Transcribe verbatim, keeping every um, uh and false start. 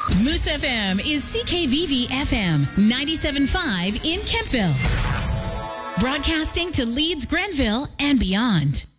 Moose F M is C K V V F M ninety-seven point five in Kempville. Broadcasting to Leeds, Grenville, and beyond.